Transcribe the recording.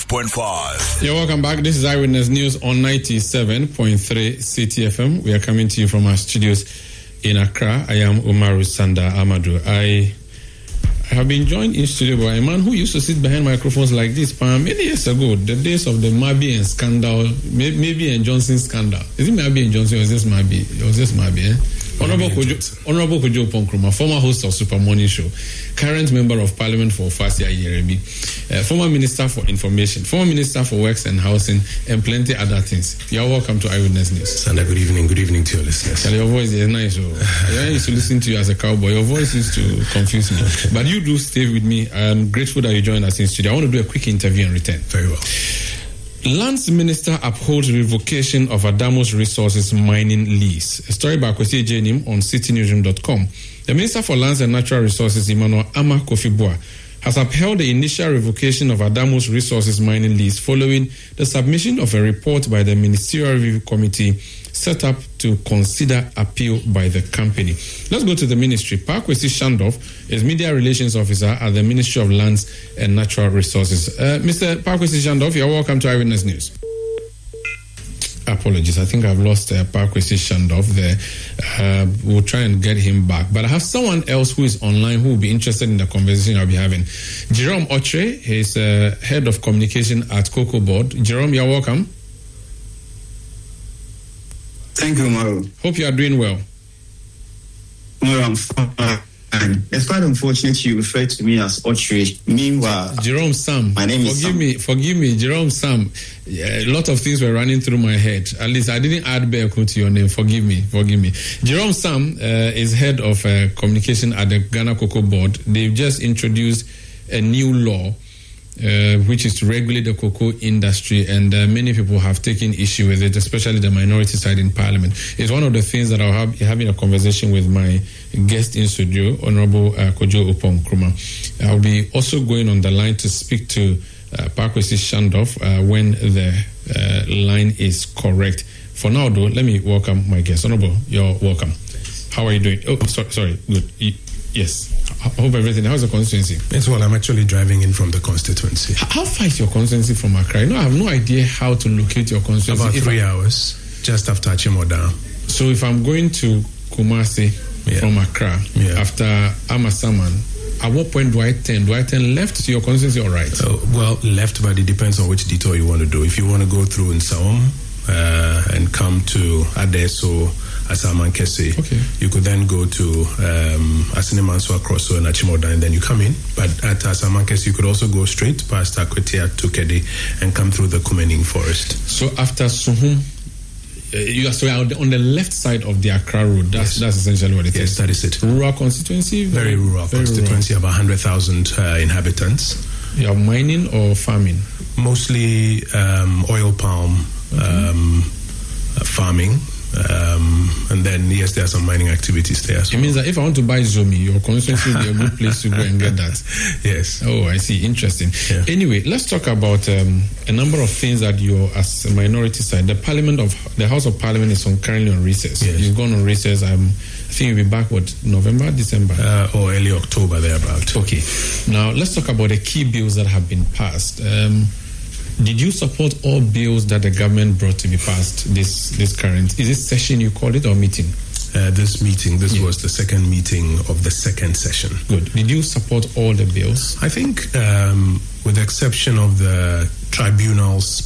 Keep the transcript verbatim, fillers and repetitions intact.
ninety-five point five. You're welcome back. This is Eyewitness News on ninety-seven point three C T F M. We are coming to you from our studios in Accra. I am Umaru Sanda Amadou. I I have been joined in studio by a man who used to sit behind microphones like this many years ago, the days of the Mabi and scandal, Mabi and Johnson scandal. Is it Mabi and Johnson or is this Mabi? Or is this Mabi, eh? Honorable Kojo, Honorable Kojo Ponkrumah, former host of Super Morning Show, current member of Parliament for Fasia Yeremi, uh, former Minister for Information, former Minister for Works and Housing, and plenty other things. You're welcome to Eyewitness News. Sanda, good evening. Good evening to your listeners. Tell your voice is nice. Oh. I used to listen to you as a cowboy. Your voice used to confuse me. Okay. But you do stay with me. I'm grateful that you joined us in studio. I want to do a quick interview and return. Very well. Lands Minister upholds revocation of Adamos Resources mining lease. A story by Kwesi Ejenim on city newsroom dot com. The Minister for Lands and Natural Resources, Emmanuel Ama Kofi-Boa, has upheld the initial revocation of Adamos Resources mining lease following the submission of a report by the Ministerial Review Committee set up to consider appeal by the company. Let's go to the ministry. Kwesi Shandov is Media Relations Officer at the Ministry of Lands and Natural Resources. Uh, Mister Kwesi Shandov, you're welcome to Eyewitness News. Apologies, I think I've lost uh, Kwesi Shandov there. Uh, we'll try and get him back. But I have someone else who is online who will be interested in the conversation I'll be having. Jerome Otre, he's uh, Head of Communication at Cocoa Board. Jerome, you're welcome. Thank you, Mauro. Hope you are doing well. Mauro, I'm fine. It's quite unfortunate you refer to me as Otre. Meanwhile, Jerome Sam. My name forgive is Sam. me, forgive me, Jerome Sam. Yeah, a lot of things were running through my head. At least I didn't add Beku to your name. Forgive me, forgive me. Jerome Sam uh, is head of uh, communication at the Ghana Cocoa Board. They've just introduced a new law. Uh, which is to regulate the cocoa industry, and uh, many people have taken issue with it, especially the minority side in Parliament. It's one of the things that I'll have having a conversation with my guest in studio, Honorable uh, Kojo Ponkrumah. I'll be also going on the line to speak to uh, Kwesi Shandov uh, when the uh, line is correct. For now, though, let me welcome my guest. Honorable, you're welcome. How are you doing? Oh, sorry, sorry. Good. Y- yes. I hope everything. How's the constituency? Yes, well, I'm actually driving in from the constituency. How far is your constituency from Accra? You know, I have no idea how to locate your constituency. About if three I, hours, just after Achimota. So if I'm going to Kumasi yeah. from Accra yeah. after Amasaman, at what point do I turn? Do I turn left to your constituency or right? Uh, well, left, but it depends on which detour you want to do. If you want to go through in Nsawam uh, and come to Adeso, Asaman Kese, okay. you could then go to um, Asinimanso Akroso and Achimota, and then you come in. But at Asaman Kese, you could also go straight past Akwetia to Kede and come through the Kumening forest. So after Suhum, uh, you are so on the left side of the Accra road. That's yes. that's essentially what it yes, is. Yes, that is it. Rural constituency? Very, very rural very constituency, rural. About one hundred thousand uh, inhabitants. You are mining or farming? Mostly um, oil palm okay. um, uh, farming. Um, and then, yes, there are some mining activities there. So. It means that if I want to buy Zomi, your constituency will be a good place to go and get that. Yes. Oh, I see. Interesting. Yeah. Anyway, let's talk about um, a number of things that you, as a minority side, the Parliament of the House of Parliament is on, currently on recess. Yes. You've gone on recess. Um, I think you'll be back, what, November, December? Uh, or early October, thereabout. Okay. Now, let's talk about the key bills that have been passed. Um, Did you support all bills that the government brought to be passed this this current? Is this session you call it or meeting? Uh, this meeting, this yeah. was the second meeting of the second session. Good. Did you support all the bills? I think, um, with the exception of the tribunals